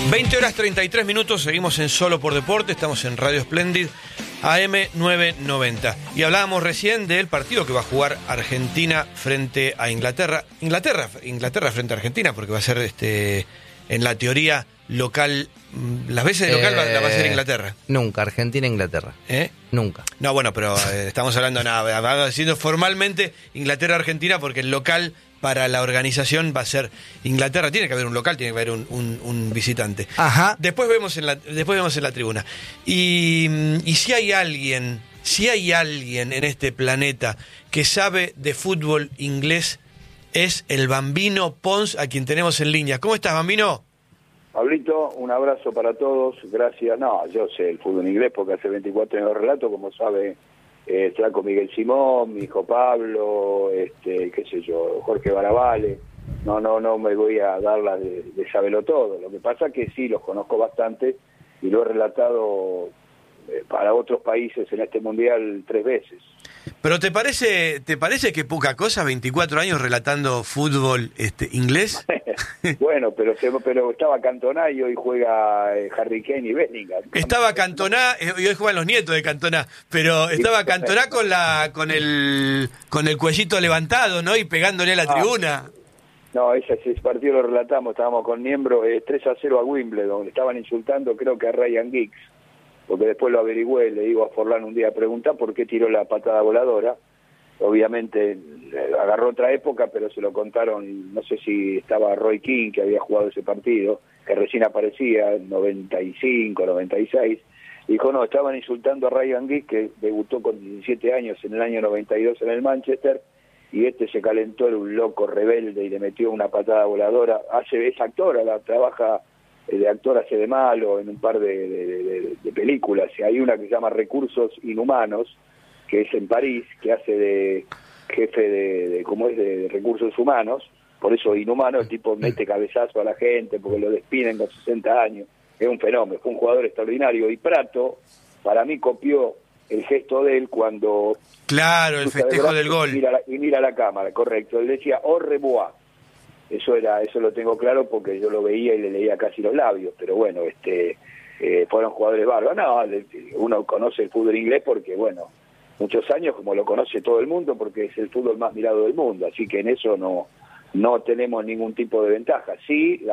20:33, seguimos en Solo por Deporte, estamos en Radio Splendid, AM 990. Y hablábamos recién del partido que va a jugar Argentina frente a Inglaterra. Inglaterra frente a Argentina, porque va a ser en la teoría local. Las veces de local la va a ser Inglaterra. Nunca, Argentina-Inglaterra. Nunca. No, bueno, pero estamos hablando, diciendo formalmente Inglaterra-Argentina, porque el local para la organización va a ser Inglaterra. Tiene que haber un local, tiene que haber un visitante. Ajá. Después vemos en la tribuna. Y si hay alguien en este planeta que sabe de fútbol inglés, es el Bambino Pons, a quien tenemos en línea. ¿Cómo estás, Bambino? Pablito, un abrazo para todos, gracias. No, yo sé el fútbol inglés porque hace 24 años relato, como sabe, Flaco Miguel Simón, mi hijo Pablo, qué sé yo, Jorge Baravale. No me voy a dar la de saberlo todo. Lo que pasa es que sí, los conozco bastante y lo he relatado para otros países en este mundial 3 veces. ¿Pero te parece que poca cosa, 24 años relatando fútbol inglés? Bueno, pero estaba Cantona y hoy juega Harry Kane y Bellingham. Estaba Cantona y hoy juegan los nietos de Cantona, pero estaba Cantona con el cuellito levantado, ¿no? Y pegándole a la tribuna. No, ese partido lo relatamos, estábamos con Niembro, 3-0 a Wimbledon, estaban insultando creo que a Ryan Giggs, porque después lo averigüé, le digo a Forlán un día, preguntar por qué tiró la patada voladora. Obviamente agarró otra época, pero se lo contaron, no sé si estaba Roy King, que había jugado ese partido, que recién aparecía, en 95, 96, dijo, no, estaban insultando a Ryan Giggs, que debutó con 17 años en el año 92 en el Manchester, y se calentó, era un loco rebelde, y le metió una patada voladora. Es actora, trabaja de actor, hace de malo en un par de películas, y hay una que se llama Recursos Inhumanos, que es en París, que hace de jefe de recursos humanos, por eso inhumano, el tipo mete cabezazo a la gente, porque lo despiden con 60 años, es un fenómeno, fue un jugador extraordinario, y Prato, para mí copió el gesto de él cuando... Claro, el festejo del gol. Y mira la cámara, correcto, él decía, au revoir. Eso lo tengo claro porque yo lo veía y le leía casi los labios, pero bueno, fueron jugadores bárbaros. No, uno conoce el fútbol inglés porque, bueno, muchos años, como lo conoce todo el mundo, porque es el fútbol más mirado del mundo, así que en eso no tenemos ningún tipo de ventaja. Sí,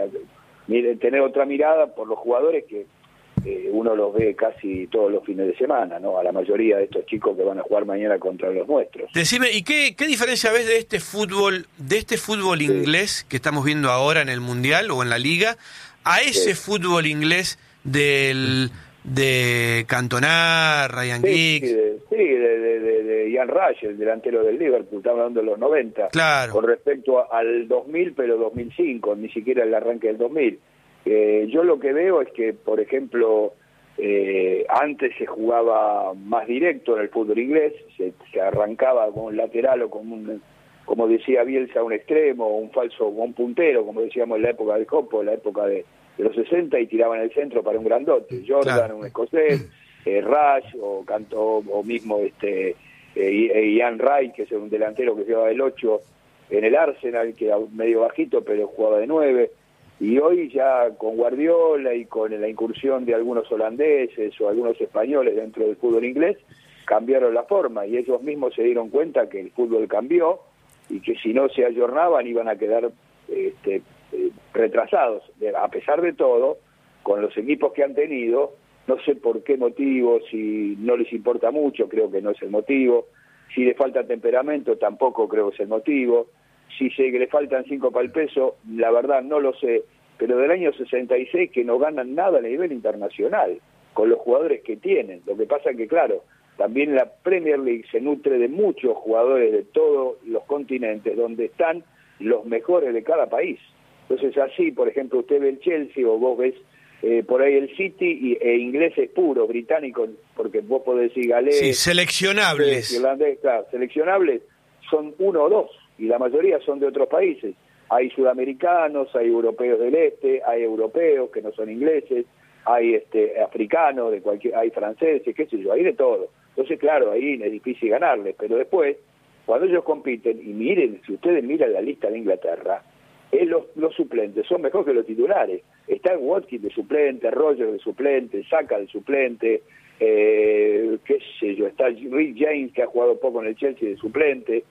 tener otra mirada por los jugadores que uno los ve casi todos los fines de semana, ¿no? A la mayoría de estos chicos que van a jugar mañana contra los nuestros. Decime, ¿y qué diferencia ves de este fútbol inglés que estamos viendo ahora en el Mundial o en la Liga, a ese fútbol inglés de Cantona, Ryan Giggs? De Ian Rush, el delantero del Liverpool, estamos hablando de los 90, claro. Con respecto al 2000, pero 2005, ni siquiera el arranque del 2000. Yo lo que veo es que, por ejemplo, antes se jugaba más directo en el fútbol inglés, se arrancaba con un lateral o como decía Bielsa, un extremo, o un falso, o un puntero, como decíamos en la época del Copo, en la época de los 60, y tiraban el centro para un grandote. Jordan, claro. Un escocés, Rush, o mismo Ian Wright, que es un delantero que llevaba el 8 en el Arsenal, que era medio bajito, pero jugaba de 9. Y hoy ya con Guardiola y con la incursión de algunos holandeses o algunos españoles dentro del fútbol inglés, cambiaron la forma y ellos mismos se dieron cuenta que el fútbol cambió y que si no se ayornaban iban a quedar retrasados. A pesar de todo, con los equipos que han tenido, no sé por qué motivo, si no les importa mucho, creo que no es el motivo, si les falta temperamento, tampoco creo que es el motivo, si sé que le faltan 5 para el peso, la verdad no lo sé, pero del año 66 que no ganan nada a nivel internacional, con los jugadores que tienen. Lo que pasa es que, claro, también la Premier League se nutre de muchos jugadores de todos los continentes, donde están los mejores de cada país. Entonces así, por ejemplo, usted ve el Chelsea o vos ves por ahí el City e ingleses puros, británicos, porque vos podés decir galés... Sí, seleccionables. Irlandés, claro, seleccionables son 1 o 2, y la mayoría son de otros países. Hay sudamericanos, hay europeos del este, hay europeos que no son ingleses, hay africanos, hay franceses, qué sé yo, hay de todo. Entonces, claro, ahí es difícil ganarles, pero después, cuando ellos compiten, y miren, si ustedes miran la lista de Inglaterra, Los suplentes son mejor que los titulares. Está Watkins de suplente, Rogers de suplente, Saka de suplente, qué sé yo, está Rick James, que ha jugado poco en el Chelsea, de suplente.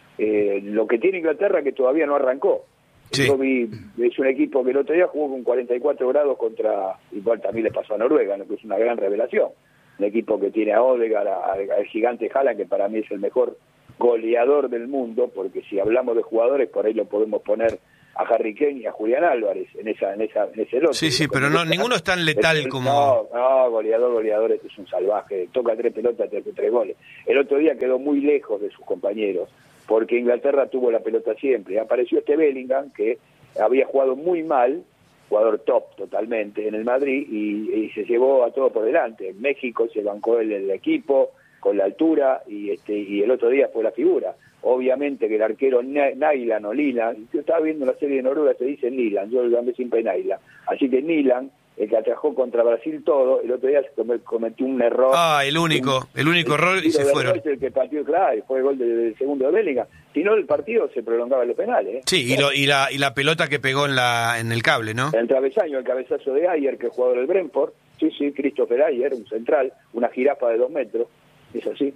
Lo que tiene Inglaterra que todavía no arrancó. Sí. Yo vi, es un equipo que el otro día jugó con 44 grados contra, igual también le pasó a Noruega, ¿no? Que es una gran revelación. Un equipo que tiene a Odegaard, al gigante Haaland, que para mí es el mejor goleador del mundo, porque si hablamos de jugadores, por ahí lo podemos poner a Harry Kane y a Julián Álvarez en ese lote. Sí, pero no, ninguno es tan letal como... No, goleador, este es un salvaje, toca 3 pelotas, 3 goles. El otro día quedó muy lejos de sus compañeros, porque Inglaterra tuvo la pelota siempre. Apareció este Bellingham, que había jugado muy mal, jugador top totalmente en el Madrid, y se llevó a todo por delante. En México se bancó el equipo con la altura, y el otro día fue la figura. Obviamente que el arquero Nyland o Liland, yo estaba viendo la serie de Noruega, se dice Nyland, yo lo llamé siempre Nyland. Así que Nyland, el que atajó contra Brasil todo, el otro día se cometió un error. El único error y se fueron. El que pateó, claro, fue el gol del segundo de Bellingham. Si no, el partido se prolongaba en los penales. Sí, y la pelota que pegó en el cable, ¿no? En el travesaño, el cabezazo de Ayer, que es jugador del Brentford. Sí, Christopher Ayer, un central, una jirafa de 2 metros. Es así.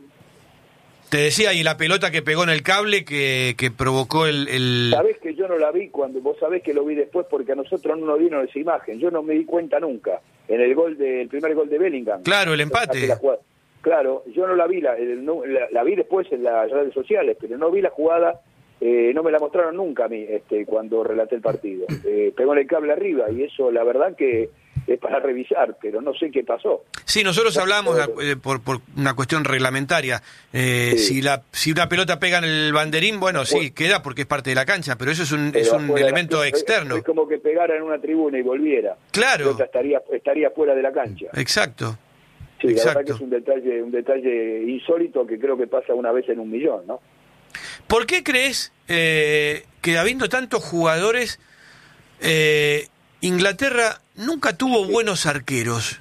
Te decía, y la pelota que pegó en el cable que provocó el... Sabés que yo no la vi vos sabés que lo vi después, porque a nosotros no nos dieron esa imagen. Yo no me di cuenta nunca. En el primer gol de Bellingham. Claro, el empate. Claro, yo no la vi, la vi después en las redes sociales, pero no vi la jugada, no me la mostraron nunca a mí cuando relaté el partido. Pegó en el cable arriba, y eso la verdad que es para revisar, pero no sé qué pasó. Sí, nosotros hablamos por una cuestión reglamentaria. Si una pelota pega en el banderín, bueno, sí, queda porque es parte de la cancha, pero eso es un elemento externo. Es como que pegara en una tribuna y volviera. Claro. La pelota estaría fuera de la cancha. Exacto. Sí, exacto. La verdad que es un detalle insólito que creo que pasa una vez en 1.000.000, ¿no? ¿Por qué crees que habiendo tantos jugadores, Inglaterra nunca tuvo buenos arqueros?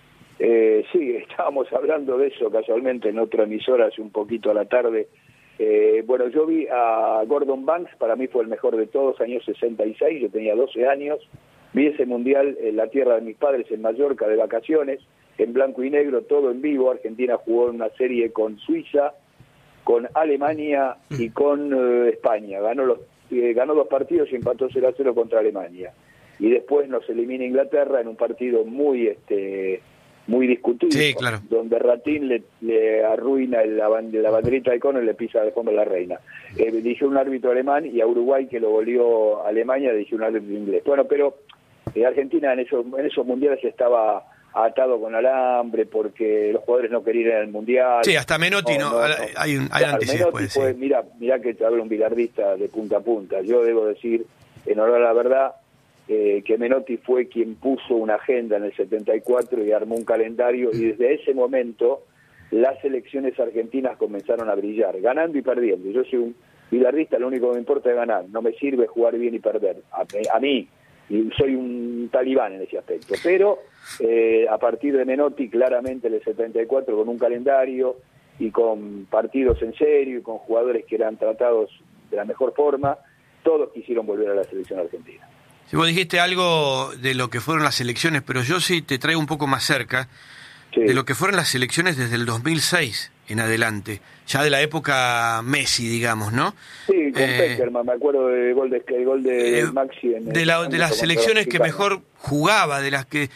Sí, estábamos hablando de eso casualmente en otra emisora hace un poquito a la tarde. Bueno, yo vi a Gordon Banks, para mí fue el mejor de todos, año 66, yo tenía 12 años. Vi ese mundial en la tierra de mis padres, en Mallorca, de vacaciones, en blanco y negro, todo en vivo. Argentina jugó en una serie con Suiza, con Alemania y con España. Ganó 2 partidos y empató 0-0 contra Alemania. Y después nos elimina Inglaterra en un partido muy discutido, sí, claro, donde Ratín le arruina la banderita de cono y le pisa de fondo a la reina. Dirigió un árbitro alemán, y a Uruguay, que lo goleó Alemania, dirigió un árbitro inglés. Bueno, pero Argentina en esos mundiales estaba atado con alambre porque los jugadores no querían ir al mundial. Sí, hasta Menotti hay antes y después. Sí. Mirá que te habla un bilardista de punta a punta. Yo debo decir, en honor a la verdad, que Menotti fue quien puso una agenda en el 74 y armó un calendario, y desde ese momento las selecciones argentinas comenzaron a brillar, ganando y perdiendo. Yo soy un bilardista, lo único que me importa es ganar, no me sirve jugar bien y perder, a mí, y soy un talibán en ese aspecto, pero a partir de Menotti, claramente en el 74, con un calendario y con partidos en serio y con jugadores que eran tratados de la mejor forma, todos quisieron volver a la selección argentina. Si vos dijiste algo de lo que fueron las elecciones, pero yo sí te traigo un poco más cerca de lo que fueron las elecciones desde el 2006 en adelante, ya de la época Messi, digamos, ¿no? Sí, con Peckerman, me acuerdo del gol de Maxi. De las selecciones que mejor jugaba, de las que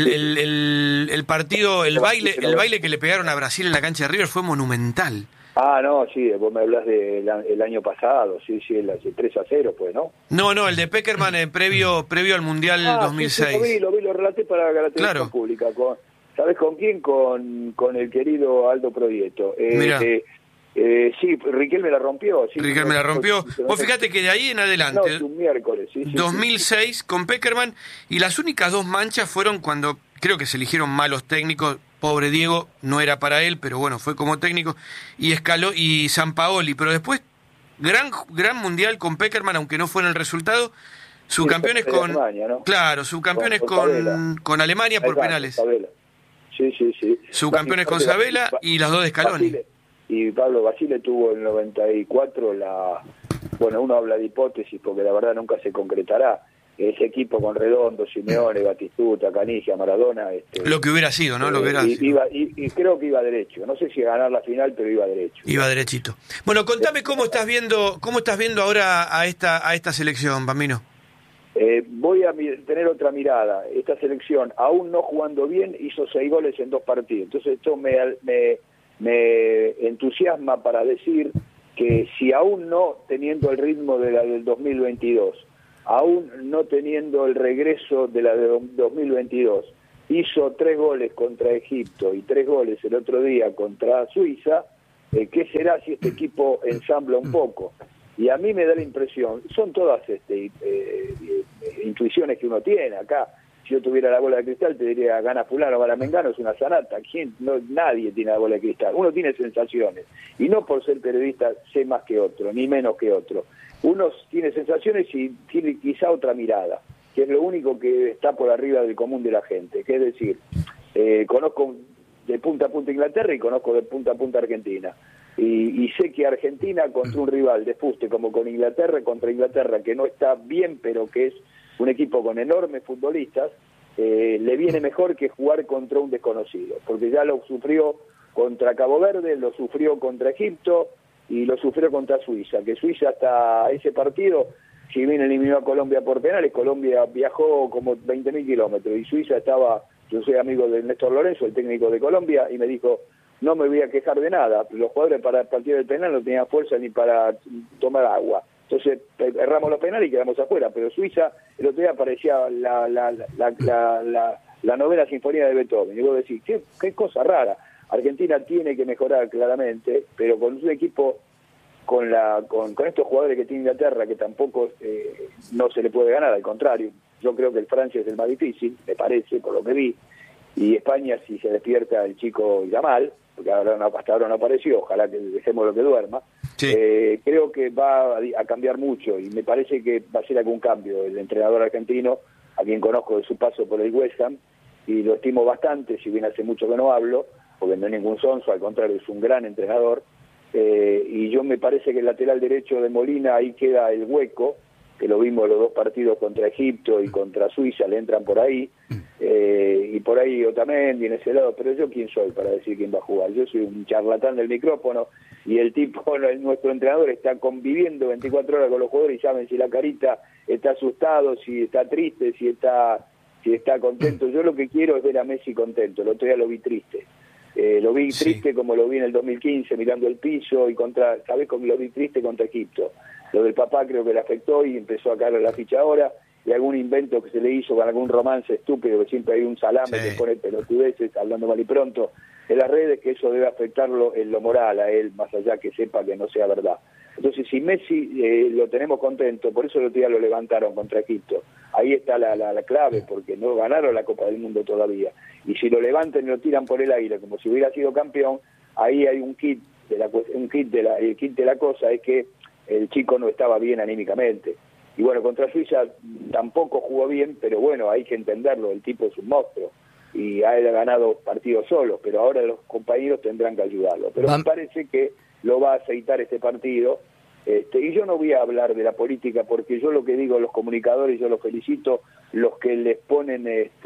el partido, el baile que le pegaron a Brasil en la cancha de River fue monumental. No, sí, vos me hablas del año pasado, sí, el 3-0, pues, ¿no? No, el de Peckerman previo al Mundial 2006. Sí, lo relaté para la televisión pública. ¿Sabés con quién? Con el querido Aldo Proieto. Sí, Riquelme la rompió. Sí, Riquelme la rompió. Vos fíjate que de ahí en adelante, un miércoles, 2006 con Peckerman, y las únicas 2 manchas fueron cuando creo que se eligieron malos técnicos. Pobre Diego, no era para él, pero bueno, fue como técnico, y Scaloni y Sampaoli, pero después gran mundial con Peckerman, aunque no fue en el resultado. Subcampeones con Alemania, ¿no? Claro, subcampeones con Alemania por penales. Sabela. Sí. Subcampeones con Sabela y las 2 de Scaloni. Y Pablo Basile tuvo en el 94 bueno, uno habla de hipótesis porque la verdad nunca se concretará. Ese equipo con Redondo, Simeone, Batistuta, Canigia, Maradona... lo que hubiera sido, ¿no? Lo que y creo que iba derecho. No sé si a ganar la final, pero iba derecho. Iba derechito. Bueno, contame cómo estás viendo ahora a esta selección, Bambino. Voy a tener otra mirada. Esta selección, aún no jugando bien, hizo 6 goles en 2 partidos. Entonces esto me entusiasma para decir que si aún no teniendo el ritmo de la del 2022, aún no teniendo el regreso de la de 2022, hizo 3 goles contra Egipto y 3 goles el otro día contra Suiza, ¿qué será si este equipo ensambla un poco? Y a mí me da la impresión, son todas intuiciones que uno tiene acá. Si yo tuviera la bola de cristal te diría gana fulano, gana mengano, es una sanata. Nadie tiene la bola de cristal, uno tiene sensaciones. Y no por ser periodista sé más que otro, ni menos que otro. Uno tiene sensaciones y tiene quizá otra mirada, que es lo único que está por arriba del común de la gente. Que es decir, conozco de punta a punta Inglaterra y conozco de punta a punta Argentina. Y sé que Argentina contra un rival de fuste como con Inglaterra, contra Inglaterra que no está bien, pero que es un equipo con enormes futbolistas, le viene mejor que jugar contra un desconocido, porque ya lo sufrió contra Cabo Verde, lo sufrió contra Egipto y lo sufrió contra Suiza, que Suiza hasta ese partido, si bien eliminó a Colombia por penales, Colombia viajó como 20.000 kilómetros y Suiza estaba, yo soy amigo de Néstor Lorenzo, el técnico de Colombia, y me dijo, no me voy a quejar de nada, los jugadores para el partido del penal no tenían fuerza ni para tomar agua. Entonces erramos los penales y quedamos afuera, pero Suiza el otro día parecía la novena sinfonía de Beethoven. Y vos decís, qué cosa rara. Argentina tiene que mejorar claramente, pero con un equipo con estos jugadores que tiene Inglaterra, que tampoco no se le puede ganar, al contrario. Yo creo que el Francia es el más difícil, me parece, por lo que vi. Y España, si se despierta el chico Yamal, porque hasta ahora no apareció, ojalá que dejemos lo que duerma, sí. Creo que va a cambiar mucho y me parece que va a ser algún cambio. El entrenador argentino, a quien conozco de su paso por el West Ham, y lo estimo bastante, si bien hace mucho que no hablo, porque no es ningún sonso, al contrario, es un gran entrenador, y yo me parece que el lateral derecho de Molina, ahí queda el hueco, que lo vimos los 2 partidos contra Egipto y contra Suiza, le entran por ahí, y por ahí Otamendi en ese lado, pero yo quién soy para decir quién va a jugar. Yo soy un charlatán del micrófono y el tipo, nuestro entrenador está conviviendo 24 horas con los jugadores y saben si la carita está asustado, si está triste, si está contento. Yo lo que quiero es ver a Messi contento. El otro día lo vi triste. Lo vi triste como lo vi en el 2015 mirando el piso y ¿sabés cómo lo vi triste contra Egipto? Lo del papá creo que le afectó y empezó a caer la ficha ahora, y algún invento que se le hizo con algún romance estúpido, que siempre hay un salame que pone pelotudeces, hablando mal y pronto, en las redes, que eso debe afectarlo en lo moral a él, más allá que sepa que no sea verdad. Entonces, si Messi lo tenemos contento, por eso el otro día lo levantaron contra Egipto, ahí está la clave, porque no ganaron la Copa del Mundo todavía, y si lo levantan y lo tiran por el aire como si hubiera sido campeón, ahí hay un kit de el kit de la cosa es que el chico no estaba bien anímicamente. Y bueno, contra Suiza tampoco jugó bien, pero bueno, hay que entenderlo, el tipo es un monstruo y ha ganado partidos solos, pero ahora los compañeros tendrán que ayudarlo. Pero me parece que lo va a aceitar este partido, y yo no voy a hablar de la política, porque yo lo que digo, los comunicadores, yo los felicito, los que les ponen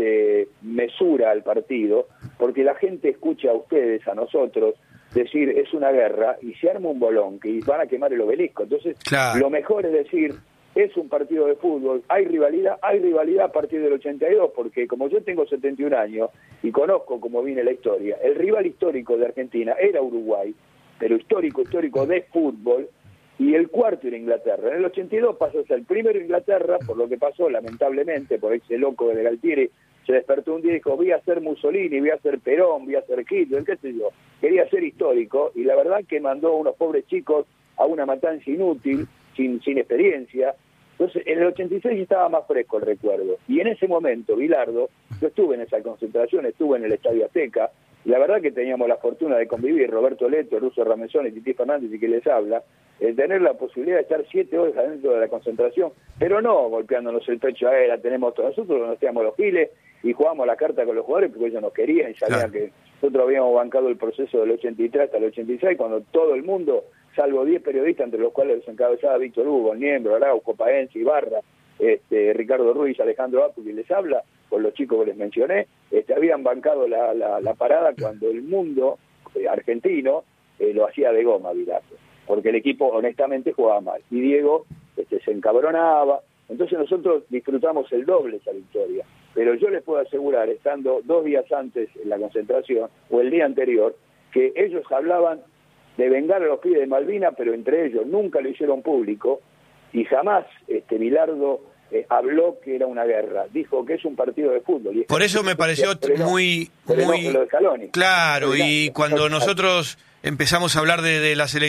mesura al partido, porque la gente escucha a ustedes, a nosotros, decir es una guerra y se arma un bolón que van a quemar el obelisco. Entonces, claro, lo mejor es decir, es un partido de fútbol, hay rivalidad a partir del 82, porque como yo tengo 71 años y conozco cómo viene la historia, el rival histórico de Argentina era Uruguay, pero histórico de fútbol, y el cuarto era Inglaterra. En el 82 pasó a ser el primero Inglaterra, por lo que pasó, lamentablemente, por ese loco de Galtieri, se despertó un día y dijo, voy a ser Mussolini, voy a ser Perón, voy a ser Hitler, qué sé yo. Quería ser histórico, y la verdad que mandó a unos pobres chicos a una matanza inútil, sin experiencia. Entonces, en el 86 estaba más fresco el recuerdo. Y en ese momento, Bilardo, yo estuve en esa concentración, estuve en el Estadio Azteca, y la verdad que teníamos la fortuna de convivir, Roberto Leto, Russo Ramezón y Titi Fernández, y que les habla, tener la posibilidad de estar 7 horas adentro de la concentración, pero no golpeándonos el pecho, la tenemos todos. Nosotros nos hacíamos los giles y jugábamos la carta con los jugadores porque ellos nos querían y sabían que nosotros habíamos bancado el proceso del 83 hasta el 86, cuando todo el mundo salvo 10 periodistas, entre los cuales los encabezaba Víctor Hugo, Niembro, Araujo, Paense, Ibarra, Ricardo Ruiz, Alejandro Apu, y les habla, con los chicos que les mencioné, habían bancado la parada cuando el mundo argentino lo hacía de goma, Bilardo, porque el equipo honestamente jugaba mal, y Diego se encabronaba. Entonces nosotros disfrutamos el doble esa victoria, pero yo les puedo asegurar, estando 2 días antes en la concentración, o el día anterior, que ellos hablaban de vengar a los pibes de Malvinas, pero entre ellos nunca lo hicieron público, y jamás Bilardo habló que era una guerra, dijo que es un partido de fútbol. Y por eso me pareció muy lo de Scaloni. Claro, y cuando nosotros empezamos a hablar de la selección,